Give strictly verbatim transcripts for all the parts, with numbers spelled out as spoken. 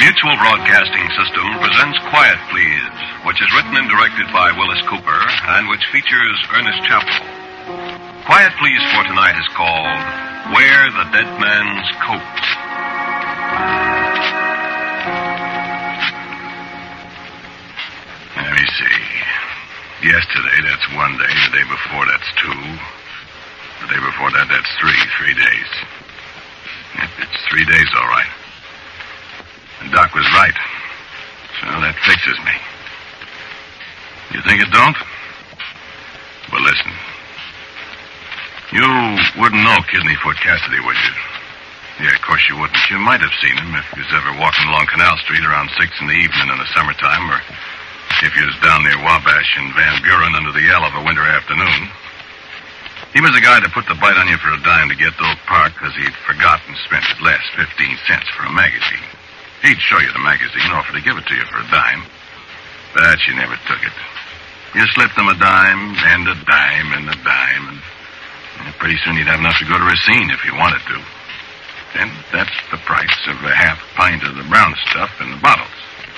Mutual Broadcasting System presents Quiet Please, which is written and directed by Willis Cooper and which features Ernest Chappell. Quiet Please for tonight is called Wear the Dead Man's Coat. Let me see. Yesterday, that's one day. The day before, that's two. The day before that, that's three. Three days. It's three days, all right. And Doc was right. So that fixes me. You think it don't? Well, listen. You wouldn't know Kidneyfoot Cassidy, would you? Yeah, of course you wouldn't. You might have seen him if you was ever walking along Canal Street around six in the evening in the summertime, or if you was down near Wabash and Van Buren under the L of a winter afternoon. He was the guy that put the bite on you for a dime to get to Oak Park because he'd forgotten to spend his last fifteen cents for a magazine. He'd show you the magazine, offer to give it to you for a dime, but you never took it. You slipped him a dime, and a dime, and a dime, and, and pretty soon he'd have enough to go to Racine if he wanted to. And that's the price of a half pint of the brown stuff in the bottles.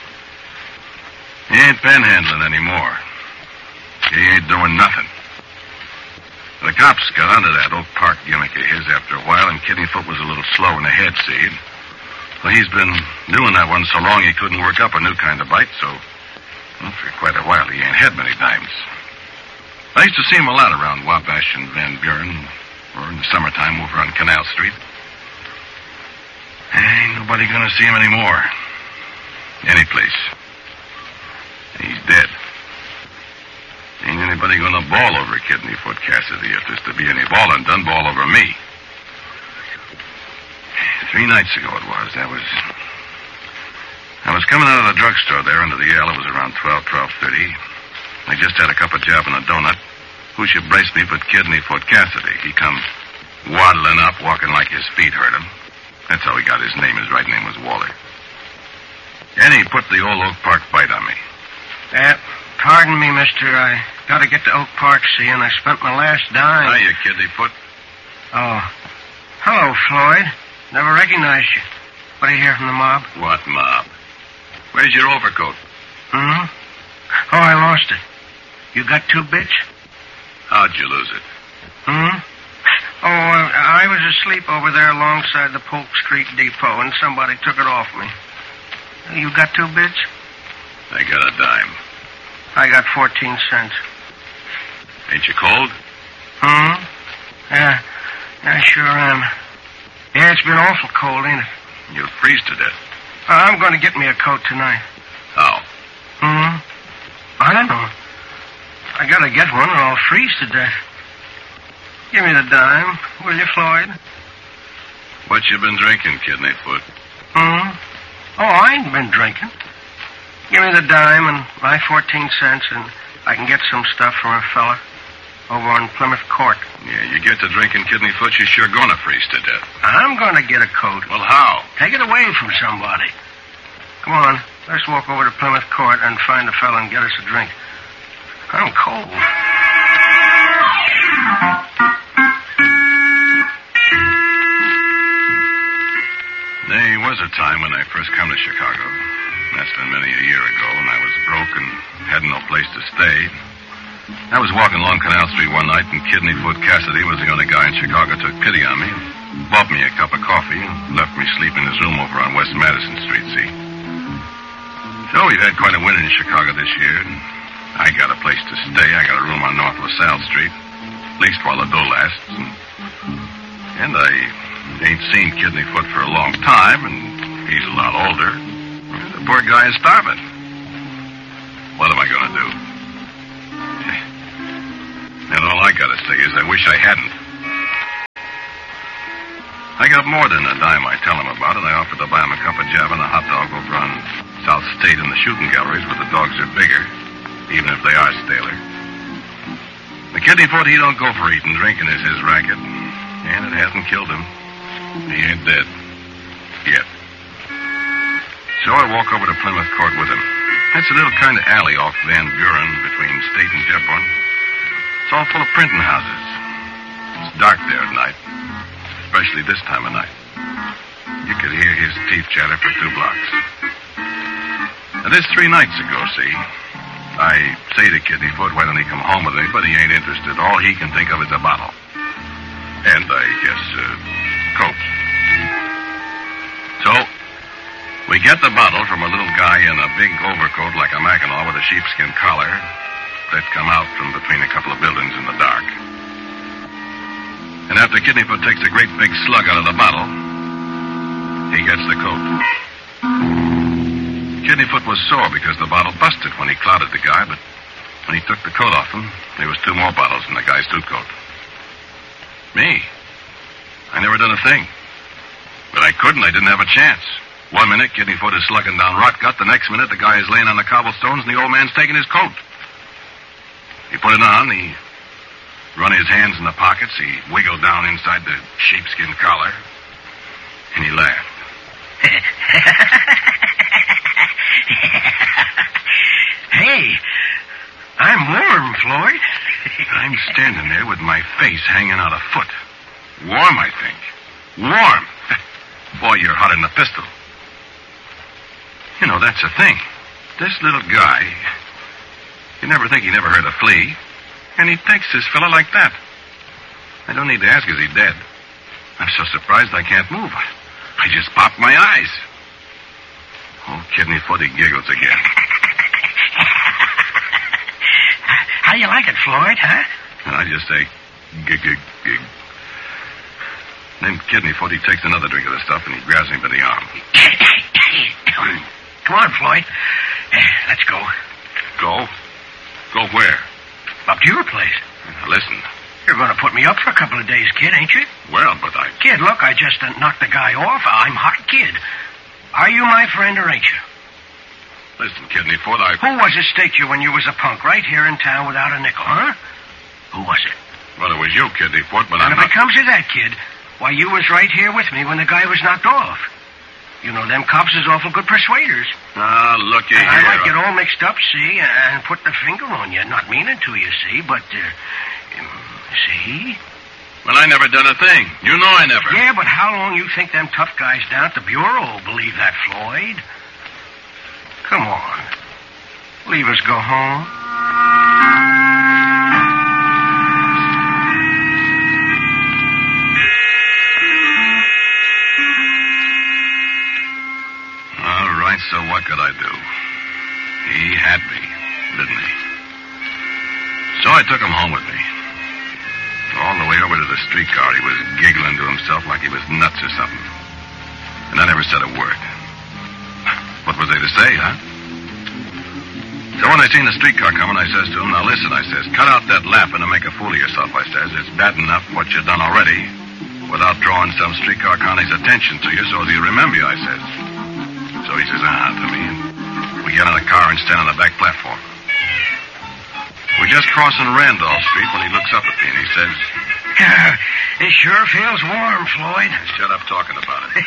He ain't panhandling anymore. He ain't doing nothing. The cops got onto that Oak Park gimmick of his after a while, and Kidneyfoot was a little slow in the head seed. Well, he's been doing that one so long he couldn't work up a new kind of bite, so well, for quite a while he ain't had many dimes. I used to see him a lot around Wabash and Van Buren, or in the summertime over on Canal Street. Ain't nobody gonna see him anymore. Any place. He's dead. Ain't anybody gonna ball over Kidneyfoot Cassidy if there's to be any balling done, ball over me. Three nights ago it was. That was... I was coming out of the drugstore there under the L. It was around twelve, twelve thirty. I just had a cup of jam and a donut. Who should brace me but Kidneyfoot Cassidy? He come waddling up, walking like his feet hurt him. That's how he got his name. His right name was Waller. And he put the old Oak Park bite on me. Uh, pardon me, mister. I gotta get to Oak Park, see, and I spent my last dime. Hiya, Kidneyfoot. Oh. Hello, Floyd. Never recognized you. What do you hear from the mob? What mob? Where's your overcoat? Hmm? Oh, I lost it. You got two bits? How'd you lose it? Hmm? Oh, uh, I was asleep over there alongside the Polk Street Depot, and somebody took it off me. You got two bits? I got a dime. I got fourteen cents. Ain't you cold? Hmm? Yeah, I sure am. Yeah, it's been awful cold, ain't it? You'll freeze to death. Uh, I'm going to get me a coat tonight. How? Hmm? I don't know. I gotta get one or I'll freeze to death. Give me the dime, will you, Floyd? What you been drinking, Kidneyfoot? Hmm? Oh, I ain't been drinking. Give me the dime and my fourteen cents, and I can get some stuff from a fella over on Plymouth Court. Yeah, you get to drinking, Kidneyfoot, you're sure gonna freeze to death. I'm gonna get a coat. Well, how? Take it away from somebody. Come on, let's walk over to Plymouth Court and find a fella and get us a drink. I'm cold. There was a time when I first come to Chicago. That's been many a year ago, and I was broke and had no place to stay. I was walking along Canal Street one night, and Kidneyfoot Cassidy was the only guy in Chicago who took pity on me and bought me a cup of coffee and left me sleep in his room over on West Madison Street, see? So we've had quite a winter in Chicago this year, and I got a place to stay. I got a room on North LaSalle Street, at least while the dough lasts. And, and I ain't seen Kidneyfoot for a long time, and he's a lot older. The poor guy is starving. What am I going to do? And all I got to say is I wish I hadn't. I got more than a dime I tell him about, and I offered to buy him a cup of java and a hot dog over on South State in the shooting galleries where the dogs are bigger, even if they are staler. The Kidneyfoot, he don't go for eating. Drinking is his racket, and it hasn't killed him. He ain't dead. Yet. So I walk over to Plymouth Court with him. That's a little kind of alley off Van Buren between State and Dearborn. It's all full of printing houses. It's dark there at night, especially this time of night. You could hear his teeth chatter for two blocks. Now, this three nights ago, see? I say to Kidneyfoot, why don't he come home with me? But he ain't interested. All he can think of is a bottle. And, I guess, uh, Coke. So, we get the bottle from a little guy in a big overcoat like a Mackinaw with a sheepskin collar that come out from between a couple of buildings in the dark. And after Kidneyfoot takes a great big slug out of the bottle, he gets the coat. Kidneyfoot was sore because the bottle busted when he clouted the guy, but when he took the coat off him, there was two more bottles in the guy's suit coat. Me? I never done a thing. But I couldn't. I didn't have a chance. One minute, Kidneyfoot is slugging down rot gut. The next minute, the guy is laying on the cobblestones, and the old man's taking his coat. He put it on. He run his hands in the pockets. He wiggled down inside the sheepskin collar, and he laughed. Hey, I'm warm, Floyd. I'm standing there with my face hanging out a foot. Warm, I think. Warm. Boy, you're hotter than a pistol. You know, that's the thing. This little guy, you never think he never heard a flea, and he takes this fella like that. I don't need to ask, is he dead? I'm so surprised I can't move. I, I just popped my eyes. Oh, Kidneyfoot, he giggles again. How you like it, Floyd, huh? And I just say, gig, gig, gig. Then Kidneyfoot, he takes another drink of the stuff, and he grabs me by the arm. Come on, Floyd. Let's go. Go? Go where? Up to your place. Now, listen. You're going to put me up for a couple of days, kid, ain't you? Well, but I... Kid, look, I just uh, knocked the guy off. I'm hot, kid. Are you my friend or ain't you? Listen, Kidneyfoot, I... Who was it staked you when you was a punk right here in town without a nickel, huh? Who was it? Well, it was you, Kidneyfoot, but and I'm if not... it comes to that, kid, why, you was right here with me when the guy was knocked off. You know, them cops is awful good persuaders. Ah, looky and here. I might get all mixed up, see, and put the finger on you. Not meaning to, you see, but, uh, um, see? Well, I never done a thing. You know I never. Yeah, but how long you think them tough guys down at the Bureau will believe that, Floyd? Come on. Leave us go home. All right, so what could I do? He had me, didn't he? So I took him home with me. All the way over to the streetcar, he was giggling to himself like he was nuts or something. And I never said a word. What was there to say, huh? So when I seen the streetcar coming, I says to him, now listen, I says, cut out that laughing and make a fool of yourself, I says. It's bad enough what you've done already without drawing some streetcar connie's attention to you so he'll remember you, I says. So he says, ah, to me, and we get in the car and stand on the back platform. We're just crossing Randolph Street when he looks up at me and he says, it sure feels warm, Floyd. Shut up talking about it.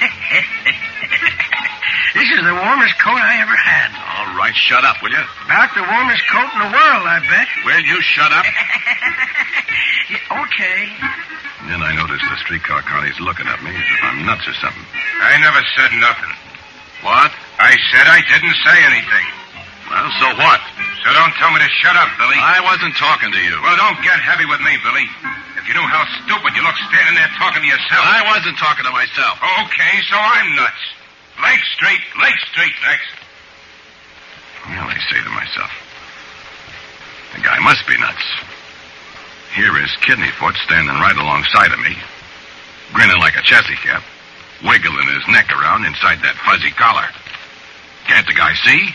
This is the warmest coat I ever had. All right, shut up, will you? About the warmest coat in the world, I bet. Will you shut up? Yeah, okay. And then I noticed the streetcar connie's looking at me as if I'm nuts or something. I never said nothing. What? I said I didn't say anything. Well, so what? So don't tell me to shut up, Billy. I wasn't talking to you. Well, don't get heavy with me, Billy. If you knew how stupid you look standing there talking to yourself. I wasn't talking to myself. Okay, so I'm nuts. Lake Street, Lake Street next. Well, I say to myself, the guy must be nuts. Here is Kidneyfoot standing right alongside of me, grinning like a chassis cap, wiggling his neck around inside that fuzzy collar. Can't the guy see?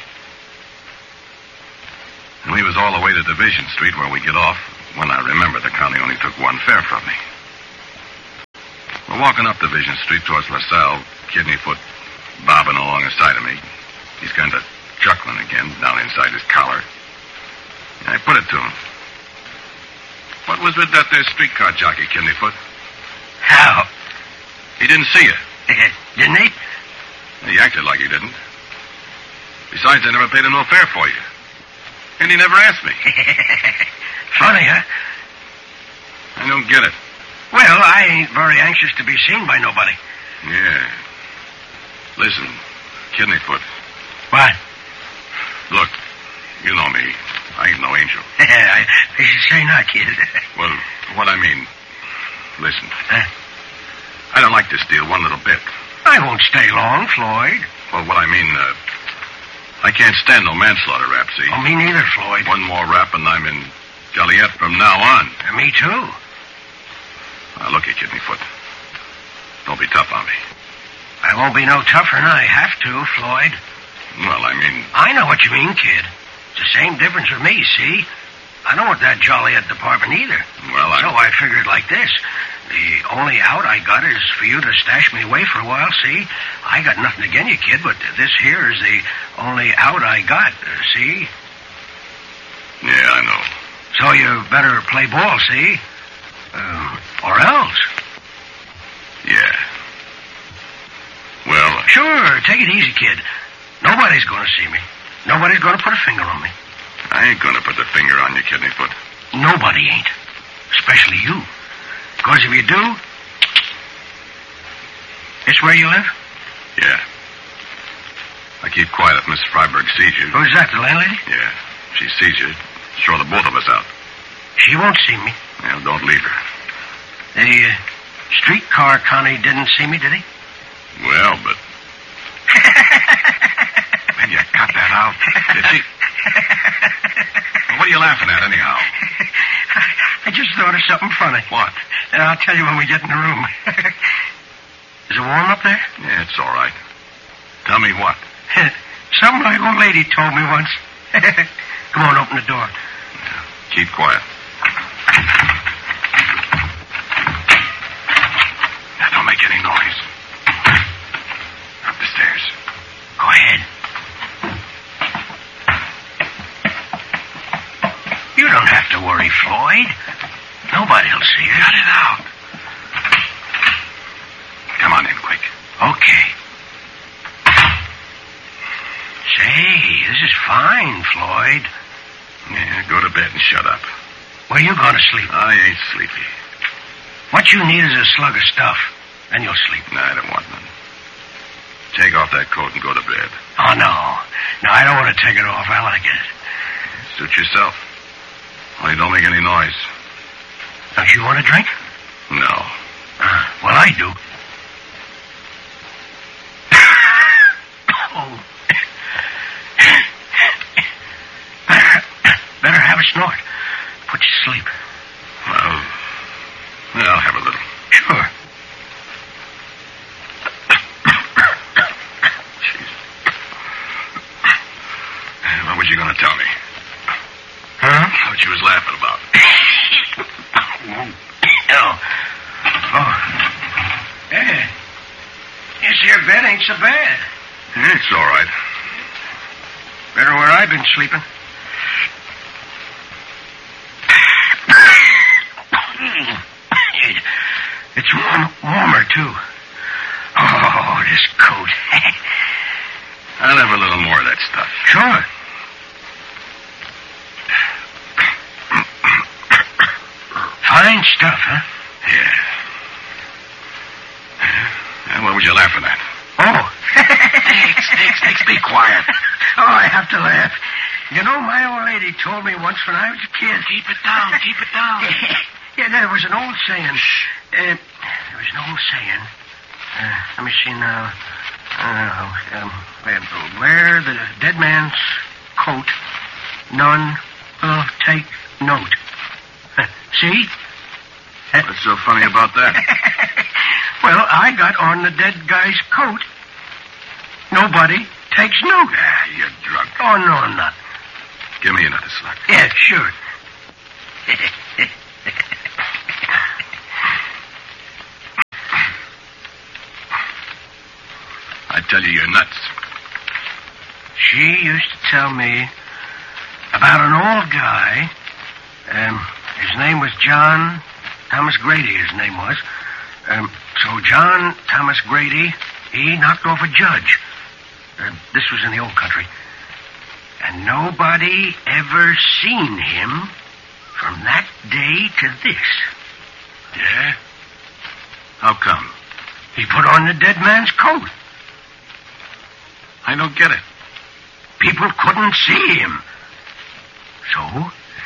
And we was all the way to Division Street where we get off when I remembered the county only took one fare from me. We're walking up Division Street towards LaSalle, Kidneyfoot bobbing along the side of me. He's kind of chuckling again down inside his collar. And I put it to him. What was with that there streetcar jockey, Kidneyfoot? How? He didn't see you. Didn't he? He acted like he didn't. Besides, I never paid him no fare for you. And he never asked me. Funny, huh? I don't get it. Well, I ain't very anxious to be seen by nobody. Yeah. Listen, Kidneyfoot. What? Angel? I, I should say not, kid. Well, what I mean, listen. Huh? I don't like this deal one little bit. I won't stay long, Floyd. Well, what I mean, uh, I can't stand no manslaughter rap, see? Oh, me neither, Floyd. One more rap and I'm in Joliet from now on. Uh, me too. Now, look at Kidney Foot. Don't be tough on me. I won't be no tougher than I have to, Floyd. Well, I mean... I know what you mean, kid. It's the same difference with me, see? I don't want that Joliet department either. Well, I... So I figured like this. The only out I got is for you to stash me away for a while, see? I got nothing against you, kid, but this here is the only out I got, uh, see? Yeah, I know. So you better play ball, see? Um, or else. Yeah. Well... Sure, take it easy, kid. Nobody's going to see me. Nobody's going to put a finger on me. I ain't going to put the finger on you, Kidney Foot. Nobody ain't. Especially you. Because if you do... This where you live? Yeah. I keep quiet if Miss Freiberg sees you. Who's that, the landlady? Yeah. If she sees you, throw the both of us out. She won't see me. Well, don't leave her. The uh, streetcar Connie didn't see me, did he? Well, but... Maybe you cut that out. Did she? What are you laughing at, anyhow? I just thought of something funny. What? And I'll tell you when we get in the room. Is it warm up there? Yeah, it's all right. Tell me what? Something my old lady told me once. Come on, open the door. Yeah, keep quiet. Now, don't make any noise. Up the stairs. Go ahead. You don't have to worry, Floyd. Nobody'll see you. Cut it out. Come on in, quick. Okay. Say, this is fine, Floyd. Yeah, go to bed and shut up. Where you going to sleep? I ain't sleepy. What you need is a slug of stuff. Then you'll sleep. No, I don't want none. Take off that coat and go to bed. Oh, no. No, I don't want to take it off. I like it. Suit yourself. Only don't make any noise. Don't you want a drink? No. Uh, well, I do. Oh. better, better have a snort. Put you to sleep. Well, yeah, I'll have a little. Sure. Jeez. What was you going to tell me? Huh? What you was laughing about? Oh. Oh. Yeah. This here bed ain't so bad. Yeah, it's all right. Better where I've been sleeping. It, it's warm, warmer, too. Oh, this coat. I'll have a little more of that stuff. Sure. Fine stuff, huh? Yeah. Yeah, what was you laughing at? Oh. Nix, Nix, Nix, be quiet. Oh, I have to laugh. You know, my old lady told me once when I was a kid. Keep it down, keep it down. Yeah, there was an old saying. Uh, there was an old saying. Uh, let me see now. Uh, um, wear the dead man's coat. None will take note. Uh, see? What's so funny about that? Well, I got on the dead guy's coat. Nobody takes note. Ah, you're drunk. Oh, no, I'm not. Give me another slug. Yeah, sure. I tell you, you're nuts. She used to tell me about an old guy. Um, his name was John Thomas Grady, his name was. Um, so John Thomas Grady, he knocked off a judge. Uh, this was in the old country. And nobody ever seen him from that day to this. Yeah? How come? He put on the dead man's coat. I don't get it. People couldn't see him. So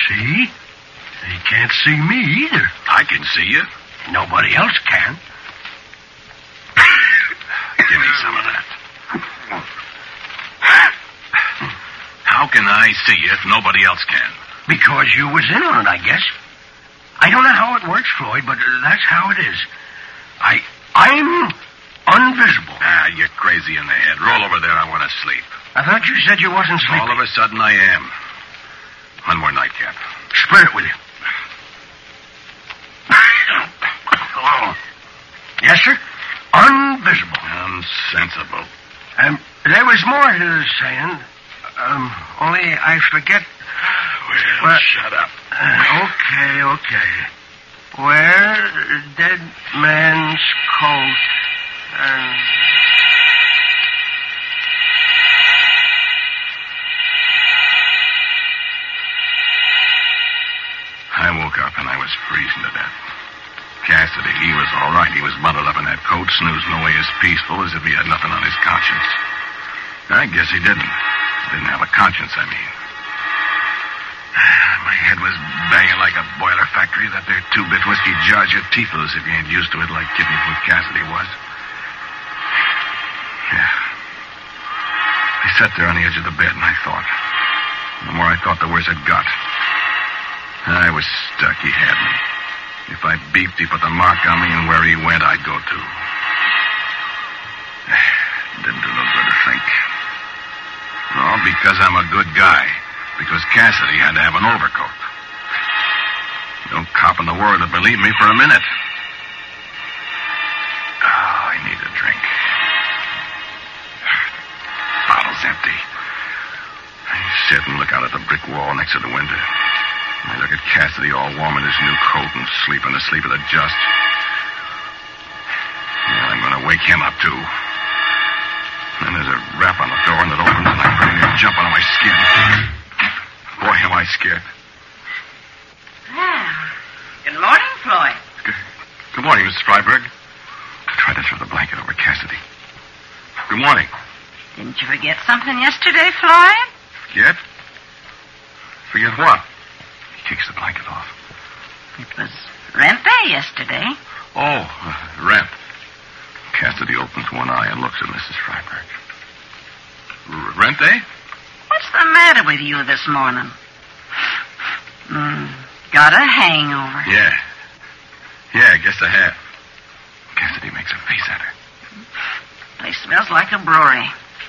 See? He can't see me either. I can see you. Nobody else can. Give me some of that. How can I see you if nobody else can? Because you was in on it, I guess. I don't know how it works, Floyd, but uh, that's how it is. I, I'm invisible. Ah, you're crazy in the head. Roll over there. I want to sleep. I thought you said you wasn't sleeping. All of a sudden, I am. One more nightcap. Split it with you. Oh. Yes, sir? Invisible. Nonsensible. Um, there was more to the saying. Um, only I forget. Well, Well, shut up. Uh, okay, okay. Where dead man's coat and... I woke up and I was freezing to death. Cassidy, he was all right. He was bundled up in that coat, snoozing away as peaceful as if he had nothing on his conscience. I guess he didn't. Didn't have a conscience, I mean. My head was banging like a boiler factory. That there two-bit whiskey jars your teeth loose if you ain't used to it like Kidney Foot Cassidy was. Yeah. I sat there on the edge of the bed and I thought. The more I thought, the worse it got. I was stuck. He had me. If I beeped, he put the mark on me, and where he went, I'd go to. Didn't do no good to think. No, because I'm a good guy. Because Cassidy had to have an overcoat. No cop in the world would believe me for a minute. Oh, I need a drink. Bottle's empty. I sit and look out at the brick wall next to the window. I look at Cassidy all warm in his new coat and sleeping the sleep of the just. Well, I'm going to wake him up, too. Then there's a rap on the door, and it opens, and I'm pretty near jumping on my skin. Boy, am I scared. Well, good morning, Floyd. Good, good morning, Missus Freiberg. I tried to throw the blanket over Cassidy. Good morning. Didn't you forget something yesterday, Floyd? Forget? Forget what? He takes the blanket off. It was rent day yesterday. Oh, uh, rent. Cassidy opens one eye and looks at Missus Freiberg. R- rent day? What's the matter with you this morning? Mm, got a hangover. Yeah. Yeah, I guess I have. Cassidy makes a face at her. Place smells like a brewery.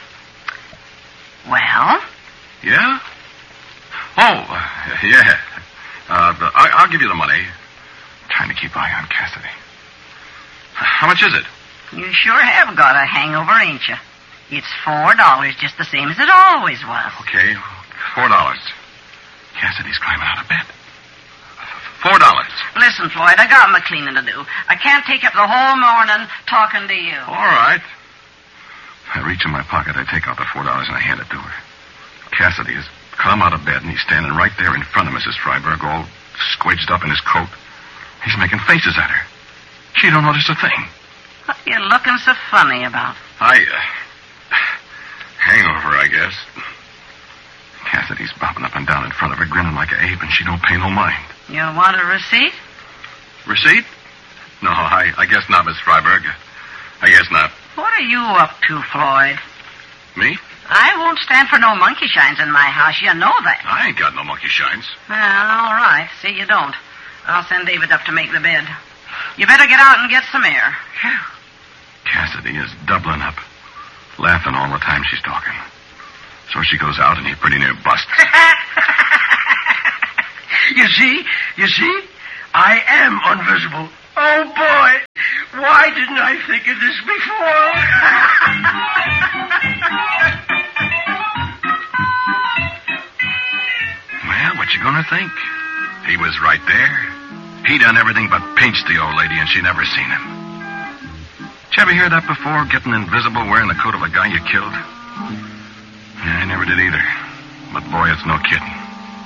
Well? Yeah? Oh, uh, yeah. Uh, the, I, I'll give you the money. I'm trying to keep eye on Cassidy. How much is it? You sure have got a hangover, ain't you? It's four dollars, just the same as it always was. Okay, four dollars. Cassidy's climbing out of bed. Four dollars. Listen, Floyd, I got my cleaning to do. I can't take up the whole morning talking to you. All right. I reach in my pocket, I take out the four dollars, and I hand it to her. Cassidy has come out of bed, and he's standing right there in front of Missus Freiberg, all squidged up in his coat. He's making faces at her. She don't notice a thing. What are you looking so funny about? I, uh, hangover, I guess. Cassidy's bopping up and down in front of her, grinning like an ape, and she don't pay no mind. You want a receipt? Receipt? No, I, I guess not, Miss Freiberg. I guess not. What are you up to, Floyd? Me? I won't stand for no monkey shines in my house. You know that. I ain't got no monkey shines. Well, all right. See, you don't. I'll send David up to make the bed. You better get out and get some air. Cassidy is doubling up, laughing all the time she's talking. So she goes out, and he pretty near busts. You see? You see? I am invisible. Oh, boy. Why didn't I think of this before? Well, what you gonna think? He was right there. He done everything but pinch the old lady, and she never seen him. Did you ever hear that before, getting invisible wearing the coat of a guy you killed? Yeah, I never did either. But, boy, it's no kidding.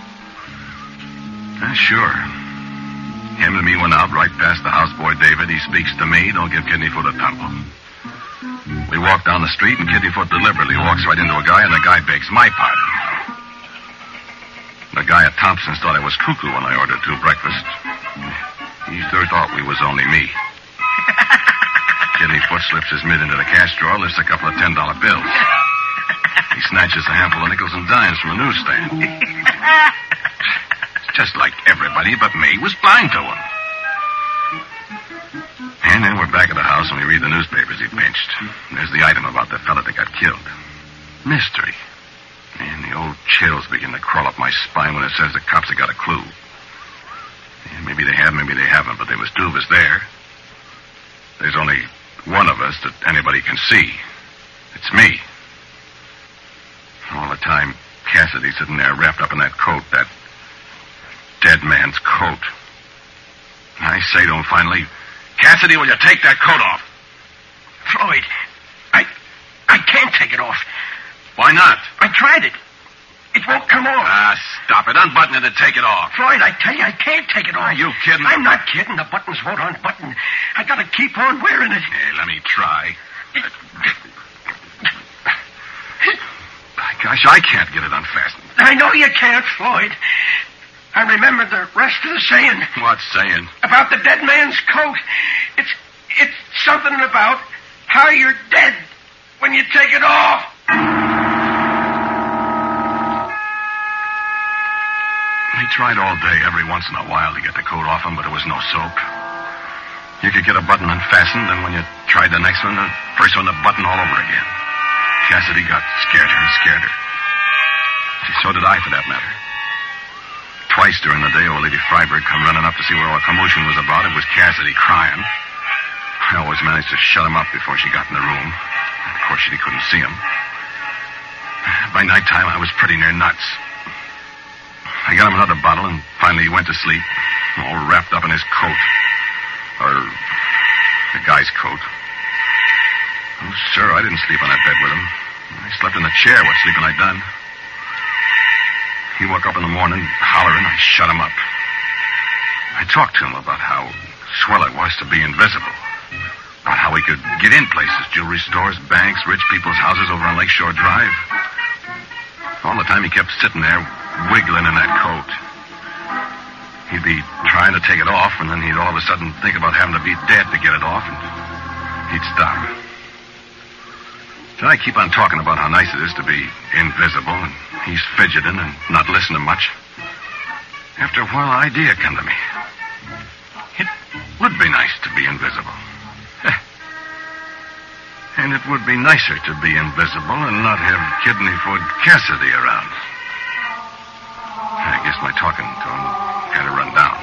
Uh, sure. Him and me went out right past the houseboy David. He speaks to me. Don't give Kidneyfoot a tumble. We walk down the street, and Kidneyfoot deliberately walks right into a guy, and the guy begs my pardon. The guy at Thompson's thought I was cuckoo when I ordered two breakfasts. He sure thought we was only me. Kidney Foot slips his mid into the cash drawer, lifts a couple of ten-dollar bills. He snatches a handful of nickels and dimes from a newsstand. It's just like everybody but me was blind to him. And then we're back at the house and we read the newspapers he pinched. There's the item about the fella that got killed. Mystery. And the old chills begin to crawl up my spine when it says the cops have got a clue. And maybe they have, maybe they haven't, but there was two of us there. There's only one of us that anybody can see. It's me. All the time, Cassidy sitting there wrapped up in that coat, that dead man's coat. And I say to him finally, Cassidy, will you take that coat off? Floyd, I I can't take it off. Why not? I tried it. It won't come off. Ah, stop it. Unbutton it and take it off. Floyd, I tell you, I can't take it off. Are you kidding? I'm not kidding. The buttons won't unbutton. I gotta keep on wearing it. Hey, let me try. Gosh, I can't get it unfastened. I know you can't, Floyd. I remember the rest of the saying. What saying? About the dead man's coat. It's it's something about how you're dead when you take it off. We tried all day, every once in a while, to get the coat off him, but there was no soap. You could get a button unfastened, and when you tried the next one, the first one, the button all over again. Cassidy got scared her and scared her. So did I, for that matter. Twice during the day, old Lady Freiberg come running up to see what all the commotion was about. It was Cassidy crying. I always managed to shut him up before she got in the room. Of course, she couldn't see him. By nighttime, I was pretty near nuts. I got him another bottle, and finally he went to sleep, all wrapped up in his coat. Or the guy's coat. Oh, sir, I didn't sleep on that bed with him. I slept in the chair. What sleeping I done? He woke up in the morning, hollering. I shut him up. I talked to him about how swell it was to be invisible. About how he could get in places, jewelry stores, banks, rich people's houses over on Lakeshore Drive. All the time he kept sitting there, wiggling in that coat. He'd be trying to take it off, and then he'd all of a sudden think about having to be dead to get it off, and he'd stop. So I keep on talking about how nice it is to be invisible, and he's fidgeting and not listening much. After a while, an idea come to me. It would be nice to be invisible. And it would be nicer to be invisible and not have Kidney Foot Cassidy around. I guess my talking to him kind of run down.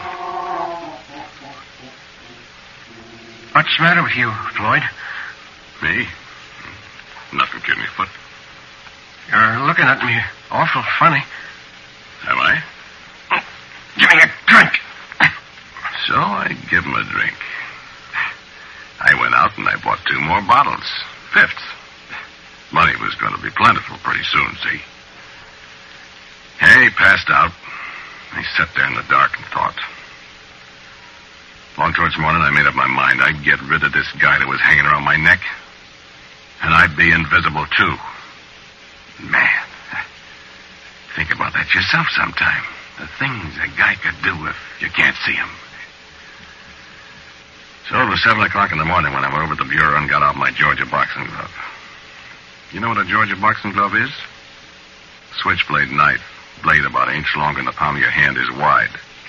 What's the matter with you, Floyd? Me? Nothing, Kidney Foot. You're looking at me awful funny. Am I? Oh, give me a drink. So I give him a drink. I went out and I bought two more bottles. Fifth. Money was going to be plentiful pretty soon, see? Hey, passed out. I sat there in the dark and thought. Long towards morning, I made up my mind I'd get rid of this guy that was hanging around my neck. And I'd be invisible, too. Man, think about that yourself sometime. The things a guy could do if you can't see him. So it was seven o'clock in the morning when I went over to the bureau and got out my Georgia boxing glove. You know what a Georgia boxing glove is? Switchblade knife. Blade about an inch longer than the palm of your hand is wide.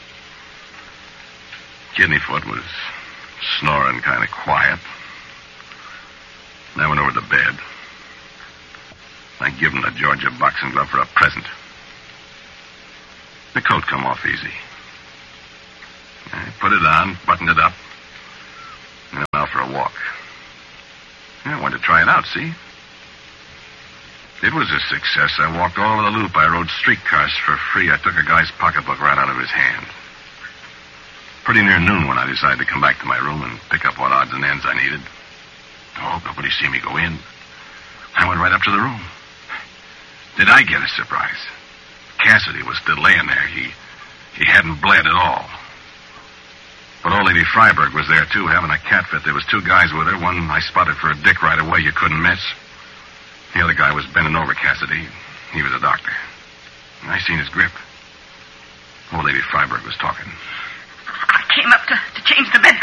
Kidney Foot was snoring kind of quiet. And I went over to bed. I give him the Georgia boxing glove for a present. The coat come off easy. I put it on, buttoned it up, and went out for a walk. I wanted to try it out, see? It was a success. I walked all over the loop. I rode streetcars for free. I took a guy's pocketbook right out of his hand. Pretty near noon when I decided to come back to my room and pick up what odds and ends I needed. Oh, nobody see me go in. I went right up to the room. Did I get a surprise? Cassidy was still laying there. He he hadn't bled at all. But old Lady Freiberg was there, too, having a cat fit. There was two guys with her. One I spotted for a dick right away. You couldn't miss. The other guy was bending over Cassidy. He was a doctor. And I seen his grip. Old Lady Freiberg was talking. I came up to, to change the bed